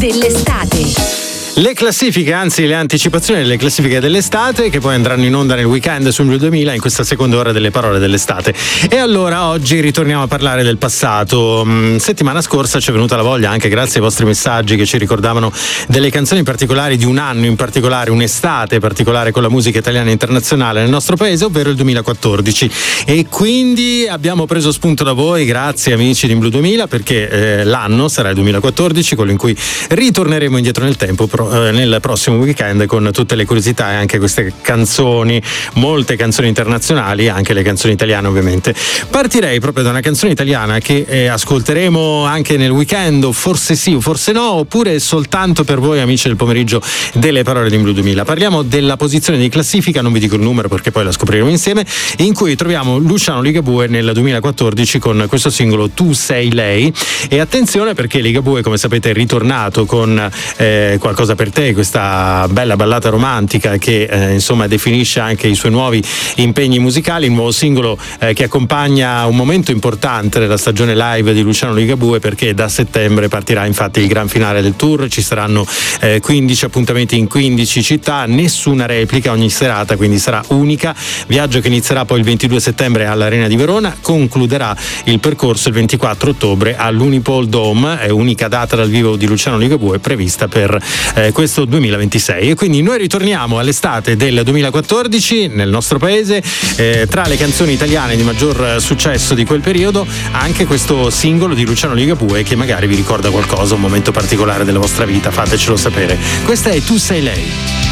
dell'estate. Le classifiche, anzi le anticipazioni delle classifiche dell'estate, che poi andranno in onda nel weekend su Blu 2000 in questa seconda ora delle parole dell'estate. E allora oggi ritorniamo a parlare del passato. Settimana scorsa ci è venuta la voglia, anche grazie ai vostri messaggi che ci ricordavano delle canzoni particolari di un anno in particolare, un'estate particolare con la musica italiana e internazionale nel nostro paese, ovvero il 2014. E quindi abbiamo preso spunto da voi, grazie amici di Blu 2000, perché l'anno sarà il 2014, quello in cui ritorneremo indietro nel tempo nel prossimo weekend con tutte le curiosità e anche queste canzoni, molte canzoni internazionali, anche le canzoni italiane ovviamente. Partirei proprio da una canzone italiana che ascolteremo anche nel weekend, o forse sì o forse no, oppure soltanto per voi amici del pomeriggio delle parole di Blu 2000. Parliamo della posizione di classifica, non vi dico il numero perché poi la scopriremo insieme, in cui troviamo Luciano Ligabue nel 2014 con questo singolo Tu sei lei. E attenzione perché Ligabue, come sapete, è ritornato con Qualcosa per te, questa bella ballata romantica che insomma definisce anche i suoi nuovi impegni musicali, il nuovo singolo che accompagna un momento importante della stagione live di Luciano Ligabue, perché da settembre partirà infatti il gran finale del tour. Ci saranno 15 appuntamenti in 15 città, nessuna replica ogni serata, quindi sarà unica. Viaggio che inizierà poi il 22 settembre all'Arena di Verona, concluderà il percorso il 24 ottobre all'Unipol Dome, è unica data dal vivo di Luciano Ligabue prevista per questo 2026. E quindi noi ritorniamo all'estate del 2014 nel nostro paese, tra le canzoni italiane di maggior successo di quel periodo anche questo singolo di Luciano Ligabue che magari vi ricorda qualcosa, un momento particolare della vostra vita, fatecelo sapere. Questa è Tu sei lei.